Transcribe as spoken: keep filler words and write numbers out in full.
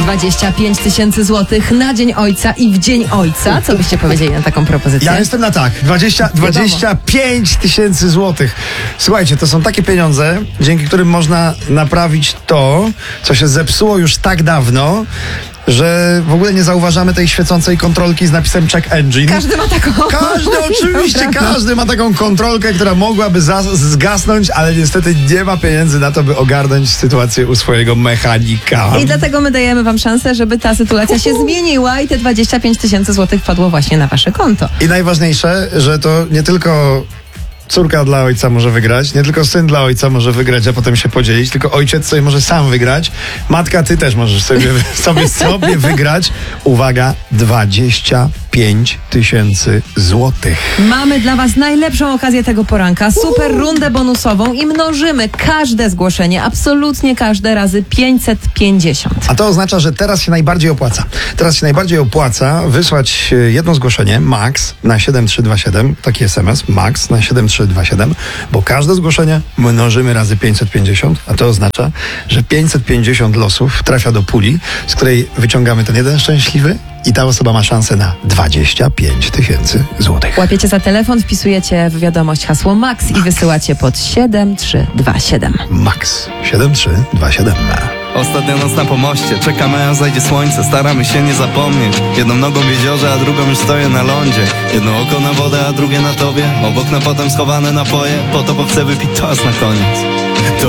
dwadzieścia pięć tysięcy złotych na Dzień Ojca i w Dzień Ojca. Co byście powiedzieli na taką propozycję? Ja jestem na tak. dwadzieścia, dwadzieścia pięć tysięcy złotych. Słuchajcie, to są takie pieniądze, dzięki którym można naprawić to, co się zepsuło już tak dawno, że w ogóle nie zauważamy tej świecącej kontrolki z napisem check engine. Każdy ma taką. Każdy, oczywiście, Dobra. każdy ma taką kontrolkę, która mogłaby zas- zgasnąć, ale niestety nie ma pieniędzy na to, by ogarnąć sytuację u swojego mechanika. I dlatego my dajemy wam szansę, żeby ta sytuacja się zmieniła i te dwadzieścia pięć tysięcy złotych wpadło właśnie na wasze konto. I najważniejsze, że to nie tylko córka dla ojca może wygrać, nie tylko syn dla ojca może wygrać, a potem się podzielić, tylko ojciec sobie może sam wygrać. Matka, ty też możesz sobie, sobie, sobie wygrać. Uwaga, dwadzieścia pięć tysięcy złotych. Mamy dla was najlepszą okazję tego poranka, super rundę bonusową i mnożymy każde zgłoszenie, absolutnie każde razy pięćset pięćdziesiąt. A to oznacza, że teraz się najbardziej opłaca. Teraz się najbardziej opłaca wysłać jedno zgłoszenie, max, na siedem trzy dwa siedem, taki es em es, max na siedem trzy dwa siedem, bo każde zgłoszenie mnożymy razy pięćset pięćdziesiąt, a to oznacza, że pięćset pięćdziesiąt losów trafia do puli, z której wyciągamy ten jeden szczęśliwy i ta osoba ma szansę na dwadzieścia pięć tysięcy złotych. Łapiecie za telefon, wpisujecie w wiadomość hasło max i wysyłacie pod siedem trzy dwa siedem. Max siedem trzy dwa siedem. Ostatnia noc na pomoście, czekamy aż zajdzie słońce, staramy się nie zapomnieć. Jedną nogą w jeziorze, a drugą już stoję na lądzie. Jedno oko na wodę, a drugie na tobie. Obok na potem schowane napoje, po to bo chcę wypić toast na koniec. To